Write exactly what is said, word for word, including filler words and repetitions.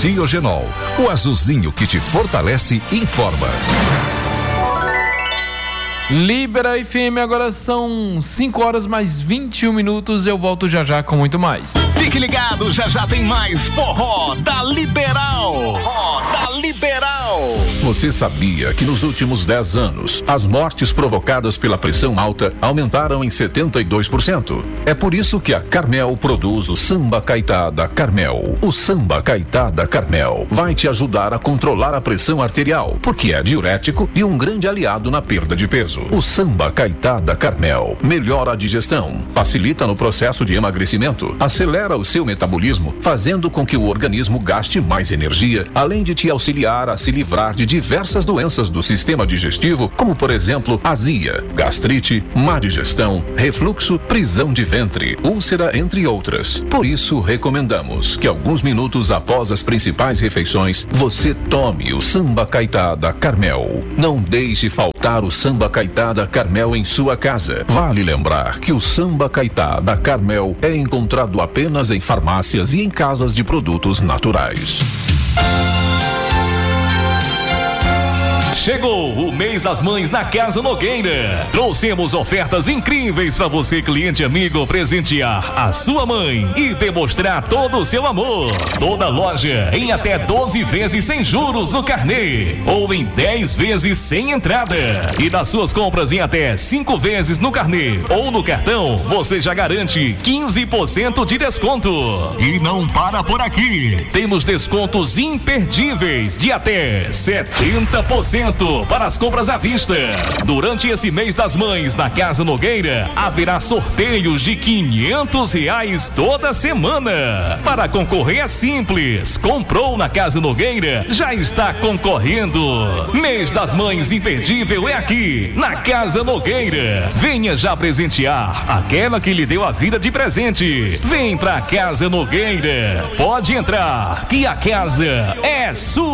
Diogenol, o azulzinho que te fortalece e informa. Libera F M, agora são cinco horas mais vinte e um minutos. Eu volto já já com muito mais. Fique ligado, já já tem mais forró da Liberal. Forró da Liberal. Você sabia que nos últimos dez anos as mortes provocadas pela pressão alta aumentaram em setenta e dois por cento? É por isso que a Carmel produz o Samba Caetá da Carmel. O Samba Caetá da Carmel vai te ajudar a controlar a pressão arterial, porque é diurético e um grande aliado na perda de peso. O Samba Caetá da Carmel melhora a digestão, facilita no processo de emagrecimento, acelera o seu metabolismo, fazendo com que o organismo gaste mais energia, além de te auxiliar a se livrar de diversas doenças do sistema digestivo, como por exemplo azia, gastrite, má digestão, refluxo, prisão de ventre, úlcera, entre outras. Por isso recomendamos que alguns minutos após as principais refeições, você tome o Samba Caetá da Carmel. Não deixe faltar o Samba Caetá da Carmel em sua casa. Vale lembrar que o Samba Caetá da Carmel é encontrado apenas em farmácias e em casas de produtos naturais. Chegou o mês das mães na Casa Nogueira. Trouxemos ofertas incríveis para você, cliente amigo, presentear a sua mãe e demonstrar todo o seu amor. Toda loja em até doze vezes sem juros no carnê ou em dez vezes sem entrada. E nas suas compras em até cinco vezes no carnê ou no cartão, você já garante quinze por cento de desconto. E não para por aqui. Temos descontos imperdíveis de até setenta por cento para as compras à vista. Durante esse mês das mães na Casa Nogueira, haverá sorteios de quinhentos reais toda semana. Para concorrer é simples. Comprou na Casa Nogueira, já está concorrendo. Mês das mães imperdível é aqui, na Casa Nogueira. Venha já presentear aquela que lhe deu a vida de presente. Vem pra Casa Nogueira. Pode entrar, que a casa é sua.